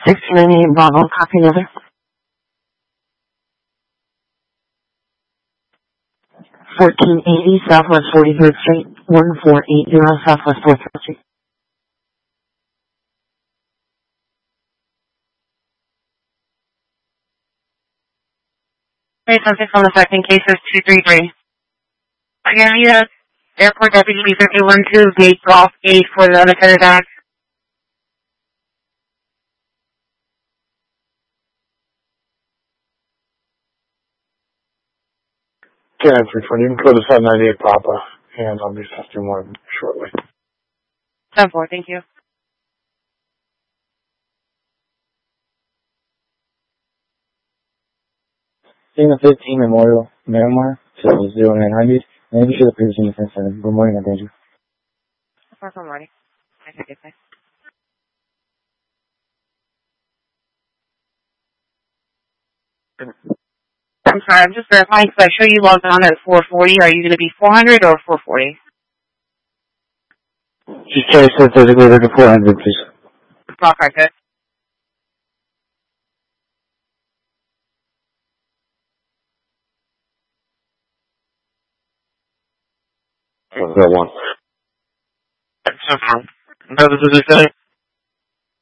698 Bravo, copy another. 1480 Southwest 43rd Street, 1480 Southwest 43rd Street. Hey, subject on the second case is 233. Area Airport Deputy 312, gate Golf 8 for the unattended act. Okay, 320. You can go to 798 Papa, and I'll be testing more shortly. 7-4, thank you. Signal 15 Memorial, Miramar, to 0900. Maybe should have previously in the 7. Good morning, I thank you. Good morning. I think it's nice. I'm sorry, I'm just verifying because I show you logged on at 440. Are you going to be 400 or 440? Just carry said designated to 400, please. Okay, good. That one. That's no problem. No, this is exciting.